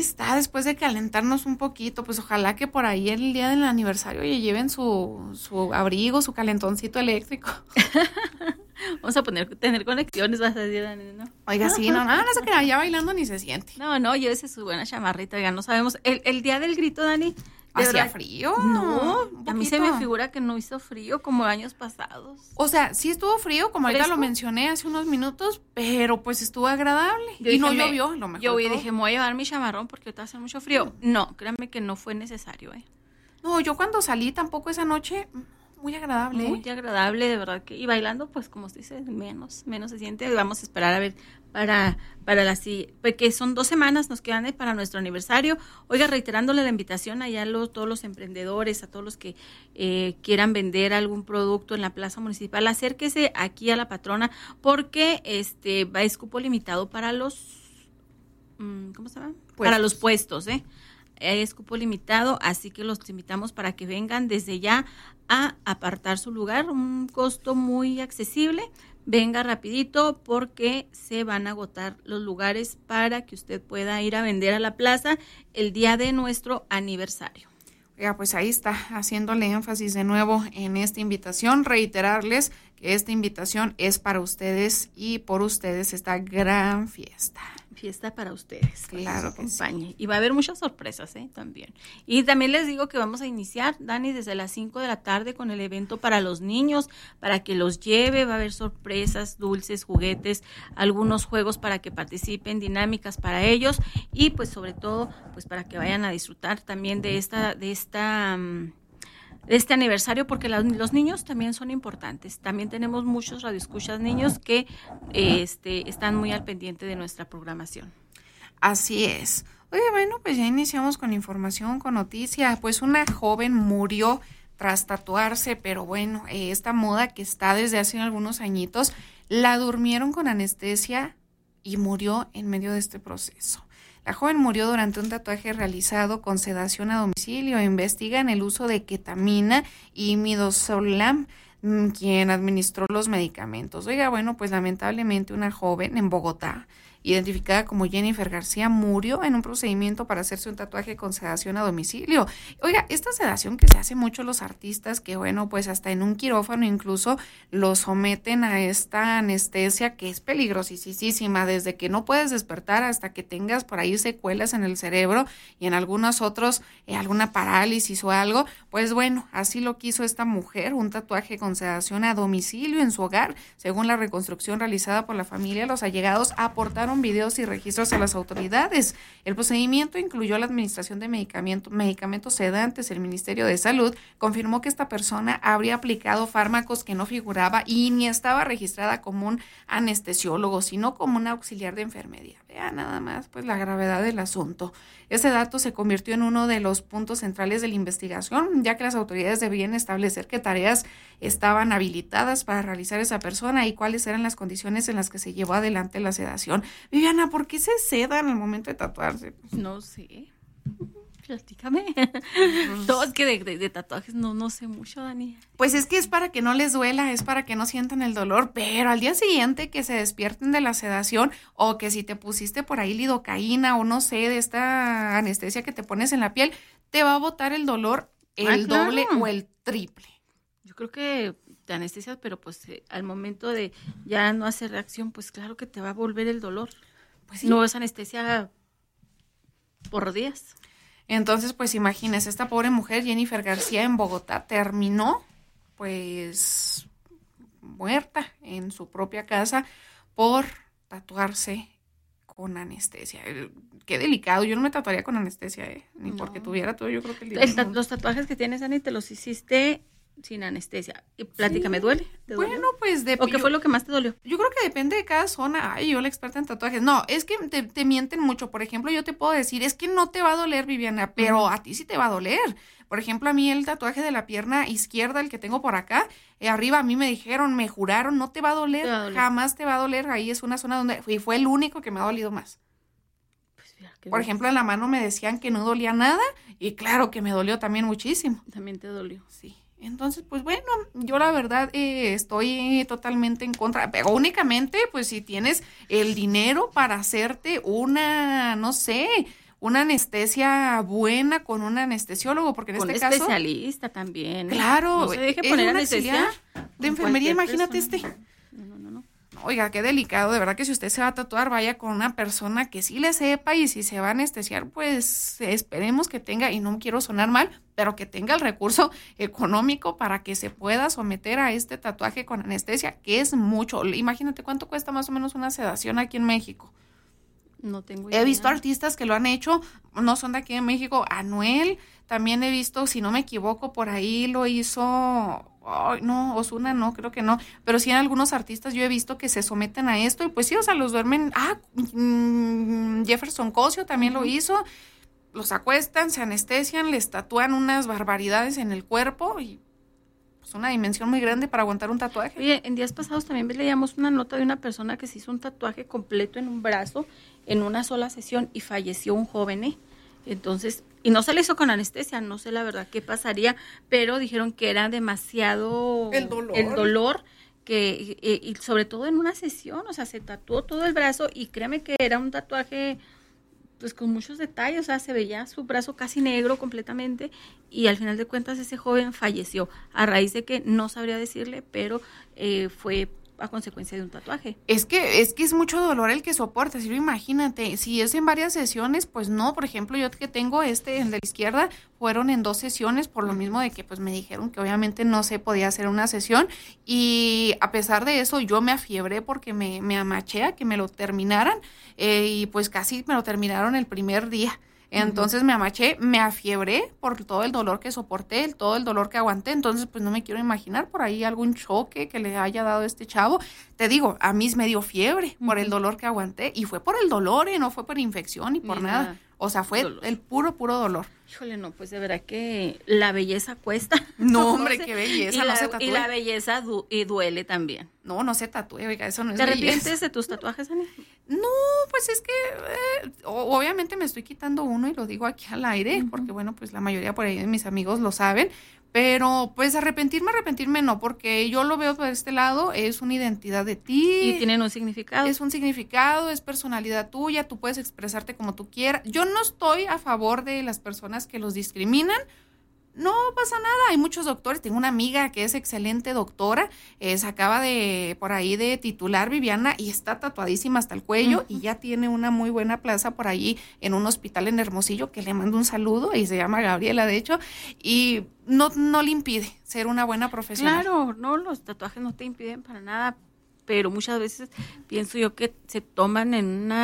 está, después de calentarnos un poquito, pues ojalá que por ahí el día del aniversario ya lleven su abrigo, su calentoncito eléctrico. Vamos a tener conexiones, vas a decir, Dani, ¿no? Oiga, sí, no se queda ya bailando ni se siente. No, llévese su buena chamarrita, ya no sabemos. El día del grito, Dani. ¿Hacía frío? No, a mí se me figura que no hizo frío como años pasados. O sea, sí estuvo frío, como ahorita lo mencioné hace unos minutos, pero pues estuvo agradable. Y no llovió, lo mejor. Yo dije, me voy a llevar mi chamarrón porque ahorita hace mucho frío. No, créanme que no fue necesario, No, yo cuando salí tampoco esa noche, muy agradable. Muy agradable, de verdad que. Y bailando, pues como se dice, menos se siente. Vamos a esperar a ver para porque son 2 semanas nos quedan para nuestro aniversario. Oiga, reiterándole la invitación allá a todos los emprendedores, a todos los que quieran vender algún producto en la plaza municipal, acérquese aquí a la patrona porque es cupo limitado para los ¿cómo se llama? Puestos. Para los puestos, es cupo limitado, así que los invitamos para que vengan desde ya a apartar su lugar, un costo muy accesible. Venga rapidito porque se van a agotar los lugares para que usted pueda ir a vender a la plaza el día de nuestro aniversario. Oiga, pues ahí está, haciéndole énfasis de nuevo en esta invitación, reiterarles que esta invitación es para ustedes y por ustedes esta gran fiesta. Fiesta para ustedes. Claro que sí. Y va a haber muchas sorpresas, también. Y también les digo que vamos a iniciar, Dani, desde las 5 de la tarde con el evento para los niños, para que los lleve. Va a haber sorpresas, dulces, juguetes, algunos juegos para que participen, dinámicas para ellos y pues sobre todo pues para que vayan a disfrutar también de este aniversario, porque los niños también son importantes. También tenemos muchos radioescuchas niños que están muy al pendiente de nuestra programación. Así es. Oye, bueno, pues ya iniciamos con información, con noticia. Pues una joven murió tras tatuarse, pero bueno, esta moda que está desde hace algunos añitos, la durmieron con anestesia y murió en medio de este proceso. La joven murió durante un tatuaje realizado con sedación a domicilio. Investigan el uso de ketamina y midazolam, quien administró los medicamentos. Oiga, bueno, pues lamentablemente una joven en Bogotá, identificada como Jennifer García, murió en un procedimiento para hacerse un tatuaje con sedación a domicilio. Oiga, esta sedación que se hace mucho los artistas, que bueno, pues hasta en un quirófano incluso los someten a esta anestesia que es peligrosísima, desde que no puedes despertar hasta que tengas por ahí secuelas en el cerebro y en algunos otros, alguna parálisis o algo. Pues bueno, así lo quiso esta mujer, un tatuaje con sedación a domicilio en su hogar. Según la reconstrucción realizada por la familia, los allegados aportaron videos y registros a las autoridades. El procedimiento incluyó la administración de medicamentos sedantes. El Ministerio de Salud confirmó que esta persona habría aplicado fármacos que no figuraba y ni estaba registrada como un anestesiólogo, sino como un auxiliar de enfermería. Vea nada más pues la gravedad del asunto. Ese dato se convirtió en uno de los puntos centrales de la investigación, ya que las autoridades debían establecer qué tareas estaban habilitadas para realizar esa persona y cuáles eran las condiciones en las que se llevó adelante la sedación. Viviana, ¿por qué se sedan al momento de tatuarse? No sé. Platícame. Todo es que de tatuajes no sé mucho, Dani. Pues es que es para que no les duela, es para que no sientan el dolor, pero al día siguiente que se despierten de la sedación o que si te pusiste por ahí lidocaína o no sé, de esta anestesia que te pones en la piel, te va a botar el dolor doble o el triple. Yo creo que te anestesias, pero pues al momento de ya no hacer reacción, pues claro que te va a volver el dolor. Pues sí. No es anestesia por días. Entonces, pues imagínese, esta pobre mujer, Jennifer García, en Bogotá, terminó pues muerta en su propia casa por tatuarse con anestesia. Qué delicado, yo no me tatuaría con anestesia, ni porque tuviera todo, yo creo que los tatuajes que tienes, Ani, te los hiciste sin anestesia. Y platícame, sí. ¿duele? ¿Te dolió? Bueno, pues ¿O qué fue lo que más te dolió? Yo creo que depende de cada zona. Ay, yo la experta en tatuajes. No, es que te mienten mucho. Por ejemplo, yo te puedo decir, es que no te va a doler, Viviana, pero a ti sí te va a doler. Por ejemplo, a mí el tatuaje de la pierna izquierda, el que tengo por acá, arriba a mí me dijeron, me juraron, no te va a doler, jamás te va a doler. Ahí es una zona donde fue el único que me ha dolido más. Pues mira, por ejemplo, en la mano me decían que no dolía nada y claro que me dolió también muchísimo. También te dolió. Sí. Entonces, pues bueno, yo la verdad estoy totalmente en contra, pero únicamente pues si tienes el dinero para hacerte una, no sé, una anestesia buena con un anestesiólogo, porque en con este caso... especialista también. Claro, no se deje poner anestesia de enfermería, imagínate persona. No. Oiga, qué delicado, de verdad que si usted se va a tatuar, vaya con una persona que sí le sepa, y si se va a anestesiar, pues esperemos que tenga, y no quiero sonar mal, pero que tenga el recurso económico para que se pueda someter a este tatuaje con anestesia, que es mucho. Imagínate cuánto cuesta más o menos una sedación aquí en México. No tengo idea. He visto artistas que lo han hecho, no son de aquí en México. Anuel, también he visto, si no me equivoco, por ahí lo hizo, no, Ozuna no, creo que no, pero sí en algunos artistas yo he visto que se someten a esto, y pues sí, o sea, los duermen, Jefferson Cosio también lo hizo, los acuestan, se anestesian, les tatúan unas barbaridades en el cuerpo, y pues una dimensión muy grande para aguantar un tatuaje. Oye, en días pasados también leíamos una nota de una persona que se hizo un tatuaje completo en un brazo en una sola sesión y falleció un joven, Entonces, y no se le hizo con anestesia, no sé la verdad qué pasaría, pero dijeron que era demasiado el dolor que y sobre todo en una sesión, o sea, se tatuó todo el brazo, y créeme que era un tatuaje pues con muchos detalles, o sea, se veía su brazo casi negro completamente, y al final de cuentas ese joven falleció a raíz de que no sabría decirle, pero fue a consecuencia de un tatuaje. Es que es mucho dolor el que soporta, si lo imagínate, si es en varias sesiones, pues no, por ejemplo, yo que tengo el de la izquierda, fueron en 2 sesiones, por lo mismo de que pues me dijeron que obviamente no se podía hacer una sesión, y a pesar de eso yo me afiebré porque me amaché a que me lo terminaran, y pues casi me lo terminaron el primer día. Entonces me amaché, me afiebré por todo el dolor que soporté, todo el dolor que aguanté. Entonces pues no me quiero imaginar por ahí algún choque que le haya dado a este chavo. Te digo, a mí me dio fiebre por el dolor que aguanté, y fue por el dolor, no fue por infección ni por nada. O sea, fue dolor. El puro dolor. Híjole, no, pues de verdad que la belleza cuesta. No, hombre, qué belleza, no se tatúe. Y la belleza duele también. No se tatúe, oiga, eso no es belleza. ¿Te belleza. arrepientes de tus tatuajes, Ani? No, pues es que obviamente me estoy quitando uno, y lo digo aquí al aire, porque bueno, pues la mayoría por ahí de mis amigos lo saben, pero pues arrepentirme no, porque yo lo veo por este lado, es una identidad de ti. Y tienen un significado. Es un significado, es personalidad tuya, tú puedes expresarte como tú quieras. Yo no estoy a favor de las personas que los discriminan. No pasa nada, hay muchos doctores, tengo una amiga que es excelente doctora, se acaba de por ahí de titular, Viviana, y está tatuadísima hasta el cuello, y ya tiene una muy buena plaza por ahí en un hospital en Hermosillo, que le mando un saludo, y se llama Gabriela, de hecho, y no le impide ser una buena profesional. Claro, no, los tatuajes no te impiden para nada, pero muchas veces pienso yo que se toman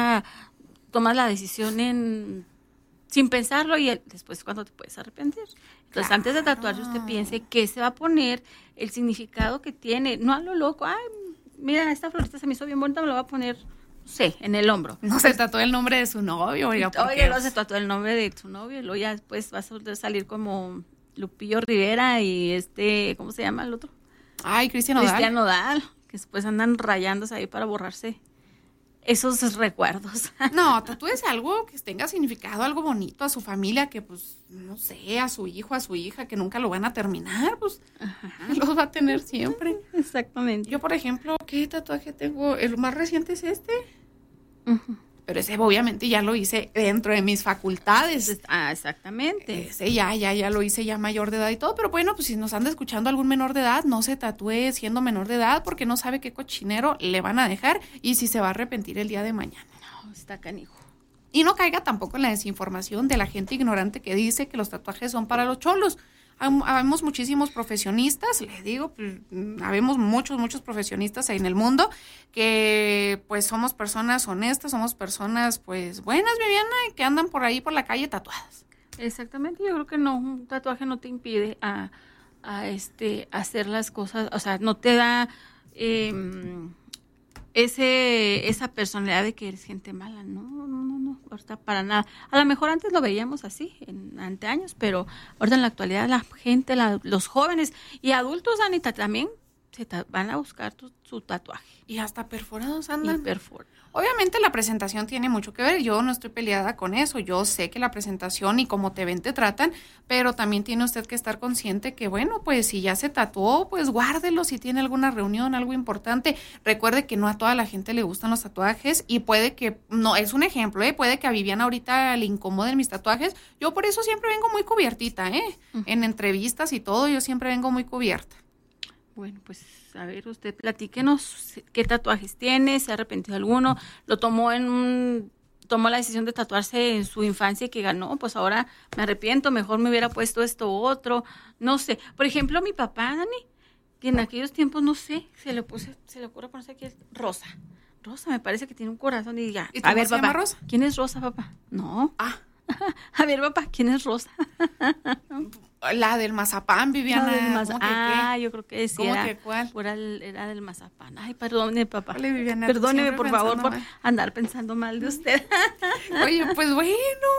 tomas la decisión sin pensarlo, y después cuando te puedes arrepentir. Entonces, antes de tatuarse, usted piense qué se va a poner, el significado que tiene, no a lo loco, mira, esta florita se me hizo bien bonita, me la voy a poner, no sé, en el hombro. No se tatuó el nombre de su novio, oiga, no se tatuó el nombre de su novio, luego ya después vas a salir como Lupillo Rivera y ¿cómo se llama el otro? Cristian Nodal, que después andan rayándose ahí para borrarse esos recuerdos. No, tatúese algo que tenga significado, algo bonito a su familia, que pues, no sé, a su hijo, a su hija, que nunca lo van a terminar, pues, los va a tener siempre. Exactamente. Yo, por ejemplo, ¿qué tatuaje tengo? El más reciente es este. Pero ese obviamente ya lo hice dentro de mis facultades. Exactamente. Ese ya lo hice ya mayor de edad y todo, pero bueno, pues si nos anda escuchando algún menor de edad, no se tatúe siendo menor de edad, porque no sabe qué cochinero le van a dejar y si se va a arrepentir el día de mañana. No, está canijo. Y no caiga tampoco en la desinformación de la gente ignorante que dice que los tatuajes son para los cholos. Habemos muchísimos profesionistas, les digo, habemos muchos profesionistas en el mundo que pues somos personas honestas, somos personas pues buenas, Viviana, que andan por ahí por la calle tatuadas. Exactamente, yo creo que no, un tatuaje no te impide a hacer las cosas, o sea, no te da esa personalidad de que eres gente mala, no, ahorita para nada. A lo mejor antes lo veíamos así, ante años, pero ahorita en la actualidad la gente, los jóvenes y adultos, Anita, también van a buscar su tatuaje. Y hasta perforados andan. Y perforan. Obviamente la presentación tiene mucho que ver, yo no estoy peleada con eso, yo sé que la presentación y cómo te ven te tratan, pero también tiene usted que estar consciente que bueno, pues si ya se tatuó, pues guárdelo, si tiene alguna reunión, algo importante. Recuerde que no a toda la gente le gustan los tatuajes y puede que, no, es un ejemplo, puede que a Viviana ahorita le incomoden mis tatuajes, yo por eso siempre vengo muy cubiertita, en entrevistas y todo, yo siempre vengo muy cubierta. Bueno, pues a ver, usted platíquenos qué tatuajes tiene, se ha arrepentido de alguno, tomó la decisión de tatuarse en su infancia y que ganó, pues ahora me arrepiento, mejor me hubiera puesto esto u otro, no sé. Por ejemplo, mi papá, Dani, que en aquellos tiempos, no sé, se le ocurre ponerse aquí Rosa. Rosa, me parece que tiene un corazón y ya. ¿Y a ver, papá, Rosa? ¿Quién es Rosa, papá? No. Ah. A ver, papá, ¿quién es Rosa? La del mazapán, Viviana. Yo creo que sí. ¿Cómo que cuál? Era del mazapán. Ay, perdóneme, papá. Vale, Viviana, perdóneme, por favor, por andar pensando mal de usted. Oye, pues bueno.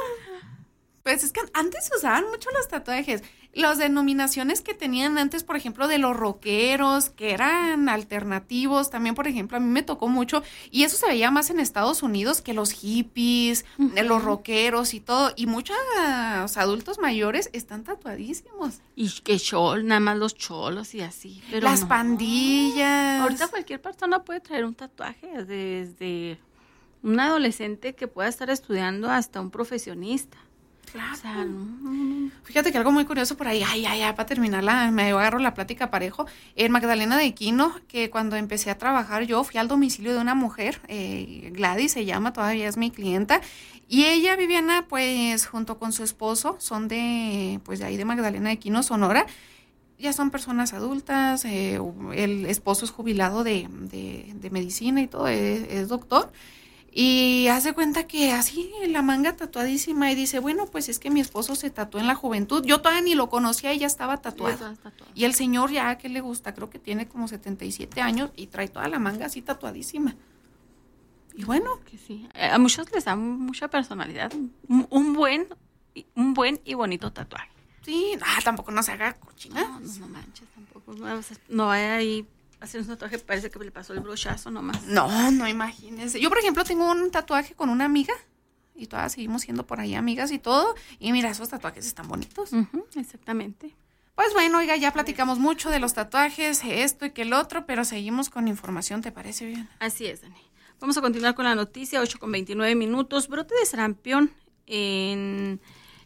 Pues es que antes se usaban mucho los tatuajes. Las denominaciones que tenían antes, por ejemplo, de los rockeros, que eran alternativos, también, por ejemplo, a mí me tocó mucho, y eso se veía más en Estados Unidos que los hippies, los rockeros y todo, y muchos adultos mayores están tatuadísimos. Y que nada más los cholos y así. Pero las pandillas. Ahorita cualquier persona puede traer un tatuaje, desde un adolescente que pueda estar estudiando hasta un profesionista. Claro. O sea, Fíjate que algo muy curioso por ahí, para terminarla, me agarro la plática parejo. En Magdalena de Quino, que cuando empecé a trabajar yo fui al domicilio de una mujer, Gladys se llama, todavía es mi clienta, y ella, Viviana, pues junto con su esposo, son de ahí de Magdalena de Quino, Sonora. Ya son personas adultas, el esposo es jubilado de medicina y todo, es doctor. Y hace cuenta que así, la manga tatuadísima, y dice, bueno, pues es que mi esposo se tatuó en la juventud. Yo todavía ni lo conocía y ya estaba tatuado. Y el señor ya, ¿qué le gusta? Creo que tiene como 77 años y trae toda la manga así tatuadísima. Y bueno. Que sí. A muchos les da mucha personalidad. Un buen y bonito tatuaje. Sí, tampoco no se haga cochina. No manches, tampoco. No vaya ahí hacer un tatuaje, parece que le pasó el brochazo nomás. No imagínese. Yo, por ejemplo, tengo un tatuaje con una amiga y todas seguimos siendo por ahí amigas y todo. Y mira, esos tatuajes están bonitos. Exactamente. Pues bueno, oiga, ya platicamos mucho de los tatuajes, esto y que el otro, pero seguimos con información, ¿te parece bien? Así es, Dani. Vamos a continuar con la noticia, 8:29. Brote de sarampión en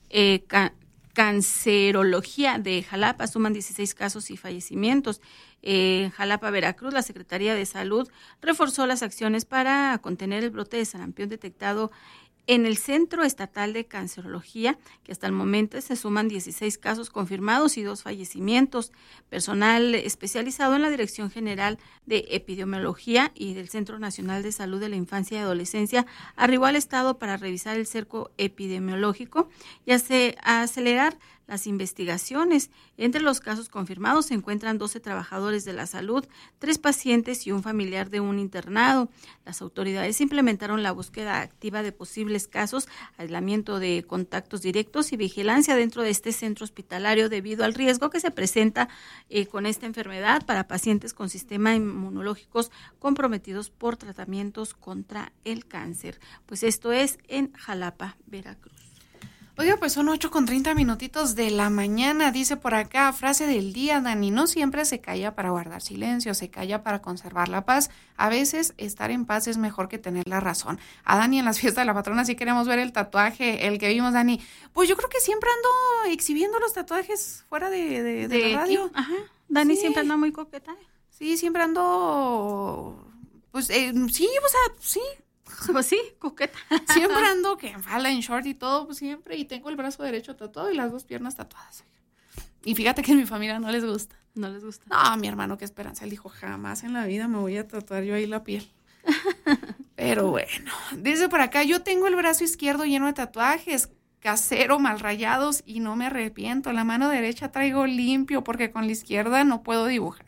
cancerología de Jalapa, suman 16 casos y fallecimientos. En Jalapa, Veracruz, la Secretaría de Salud reforzó las acciones para contener el brote de sarampión detectado en el Centro Estatal de Cancerología, que hasta el momento se suman 16 casos confirmados y 2 fallecimientos. Personal especializado en la Dirección General de Epidemiología y del Centro Nacional de Salud de la Infancia y Adolescencia arribó al estado para revisar el cerco epidemiológico y acelerar las investigaciones. Entre los casos confirmados se encuentran 12 trabajadores de la salud, 3 pacientes y un familiar de un internado. Las autoridades implementaron la búsqueda activa de posibles casos, aislamiento de contactos directos y vigilancia dentro de este centro hospitalario debido al riesgo que se presenta con esta enfermedad para pacientes con sistemas inmunológicos comprometidos por tratamientos contra el cáncer. Pues esto es en Jalapa, Veracruz. Oiga, pues son 8:30 de la mañana, dice por acá, frase del día, Dani, no siempre se calla para guardar silencio, se calla para conservar la paz. A veces estar en paz es mejor que tener la razón. A Dani en las fiestas de la patrona sí queremos ver el tatuaje, el que vimos, Dani. Pues yo creo que siempre ando exhibiendo los tatuajes fuera de la radio. Aquí. Ajá, Dani siempre anda muy coqueta. Sí, siempre ando, pues sí, o sea, sí. Pues sí, coqueta. Siempre ando que en falda, en short y todo, pues siempre. Y tengo el brazo derecho tatuado y las 2 piernas tatuadas. Y fíjate que a mi familia no les gusta. ¿No les gusta? No, mi hermano, qué esperanza. Él dijo, jamás en la vida me voy a tatuar yo ahí la piel. Pero bueno, dice por acá, yo tengo el brazo izquierdo lleno de tatuajes, casero, mal rayados y no me arrepiento. La mano derecha traigo limpio porque con la izquierda no puedo dibujar.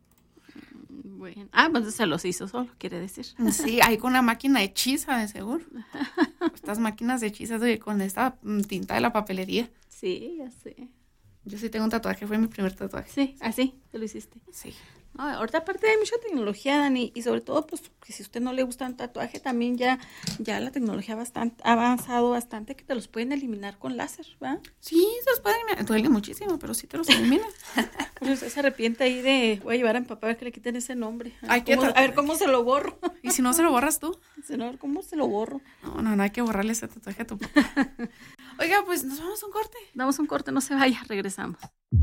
Bueno. Pues se los hizo solo, quiere decir. Sí, ahí con una máquina hechiza, de seguro. Estas máquinas de hechizas con esta tinta de la papelería. Sí, ya sé. Yo sí tengo un tatuaje, fue mi primer tatuaje. Sí, así, te lo hiciste. Sí. Ahorita aparte hay mucha tecnología, Dani, y sobre todo, pues, que si a usted no le gusta un tatuaje, también ya la tecnología ha avanzado bastante, que te los pueden eliminar con láser, ¿va? Sí, se los pueden eliminar. Duele muchísimo, pero sí te los eliminan. Pues usted se arrepiente ahí de, voy a llevar a mi papá a ver que le quiten ese nombre. A ver cómo se lo borro. ¿Y si no se lo borras tú? A ver cómo se lo borro. No hay que borrarle ese tatuaje a tu papá. Oiga, pues nos vamos a un corte. Damos un corte, no se vaya, regresamos.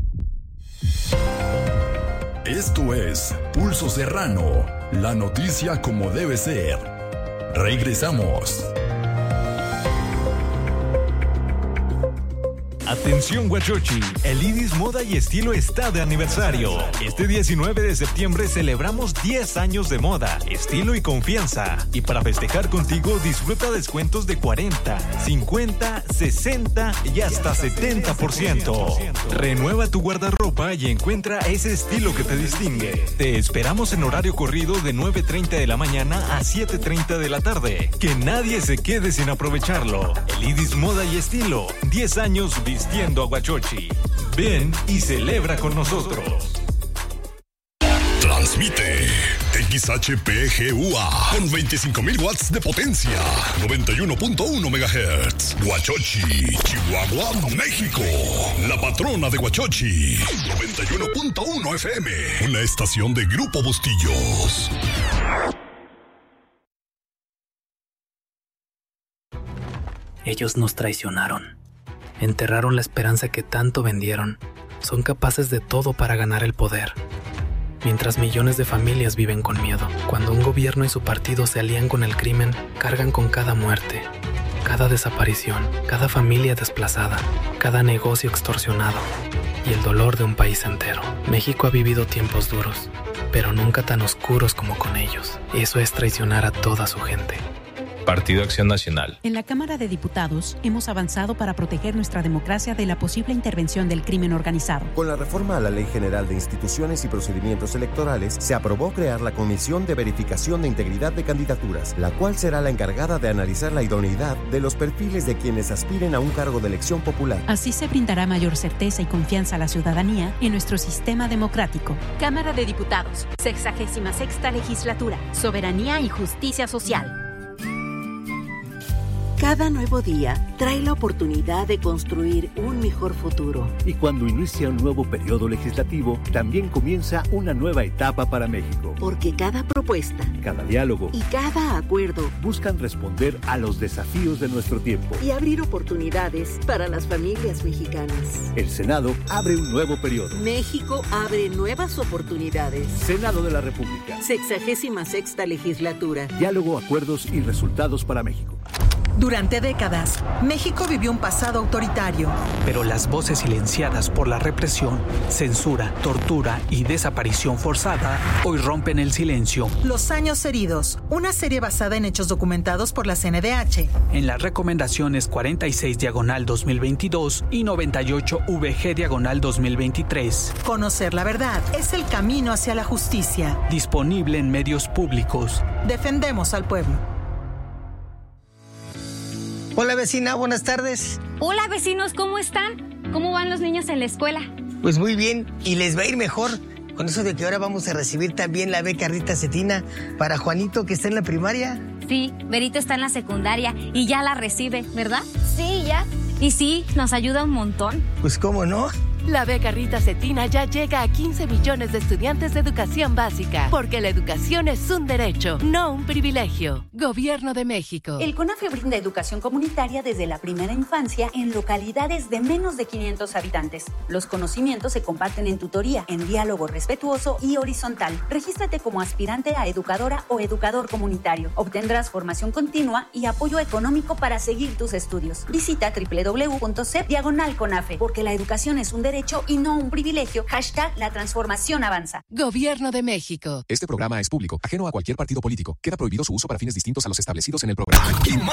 Esto es Pulso Serrano, la noticia como debe ser. Regresamos. Atención Huachochi, el IDIS Moda y Estilo está de aniversario. Este 19 de septiembre celebramos 10 años de moda, estilo y confianza. Y para festejar contigo disfruta descuentos de 40, 50, 60 y hasta 70%. Renueva tu guardarropa y encuentra ese estilo que te distingue. Te esperamos en horario corrido de 9:30 de la mañana a 7:30 de la tarde. Que nadie se quede sin aprovecharlo. El IDIS Moda y Estilo, 10 años vistiendo a Huachochi. Ven y celebra con nosotros. Transmite XHPGUA con 25,000 watts de potencia, 91.1 MHz. Huachochi, Chihuahua, México. La patrona de Huachochi, 91.1 FM. Una estación de Grupo Bustillos. Ellos nos traicionaron. Enterraron la esperanza que tanto vendieron. Son capaces de todo para ganar el poder. Mientras millones de familias viven con miedo. Cuando un gobierno y su partido se alían con el crimen, cargan con cada muerte, cada desaparición, cada familia desplazada, cada negocio extorsionado y el dolor de un país entero. México ha vivido tiempos duros, pero nunca tan oscuros como con ellos. Eso es traicionar a toda su gente. Partido Acción Nacional. En la Cámara de Diputados hemos avanzado para proteger nuestra democracia de la posible intervención del crimen organizado. Con la reforma a la Ley General de Instituciones y Procedimientos Electorales, se aprobó crear la Comisión de Verificación de Integridad de Candidaturas, la cual será la encargada de analizar la idoneidad de los perfiles de quienes aspiren a un cargo de elección popular. Así se brindará mayor certeza y confianza a la ciudadanía en nuestro sistema democrático. Cámara de Diputados, 66ª Legislatura, Soberanía y Justicia Social. Cada nuevo día trae la oportunidad de construir un mejor futuro. Y cuando inicia un nuevo periodo legislativo, también comienza una nueva etapa para México. Porque cada propuesta, cada diálogo y cada acuerdo buscan responder a los desafíos de nuestro tiempo y abrir oportunidades para las familias mexicanas. El Senado abre un nuevo periodo. México abre nuevas oportunidades. Senado de la República. 66ª Legislatura. Diálogo, acuerdos y resultados para México. Durante décadas, México vivió un pasado autoritario. Pero las voces silenciadas por la represión, censura, tortura y desaparición forzada hoy rompen el silencio. Los años heridos, una serie basada en hechos documentados por la CNDH. En las recomendaciones 46/2022 y 98/VG/2023. Conocer la verdad es el camino hacia la justicia. Disponible en medios públicos. Defendemos al pueblo. Hola vecina, buenas tardes. Hola vecinos, ¿cómo están? ¿Cómo van los niños en la escuela? Pues muy bien, y les va a ir mejor con eso de que ahora vamos a recibir también la beca Rita Cetina para Juanito, que está en la primaria. Sí, Berito está en la secundaria y ya la recibe, ¿verdad? Sí, ya. Y sí, nos ayuda un montón. Pues cómo no. La beca Rita Cetina ya llega a 15 millones de estudiantes de educación básica, porque la educación es un derecho, no un privilegio. Gobierno de México. El CONAFE brinda educación comunitaria desde la primera infancia en localidades de menos de 500 habitantes. Los conocimientos se comparten en tutoría, en diálogo respetuoso y horizontal. Regístrate como aspirante a educadora o educador comunitario. Obtendrás formación continua y apoyo económico para seguir tus estudios. Visita www.cep/CONAFE, porque la educación es un derecho y no un privilegio. #La transformación avanza. Gobierno de México. Este programa es público, ajeno a cualquier partido político. Queda prohibido su uso para fines distintos a los establecidos en el programa. Aquí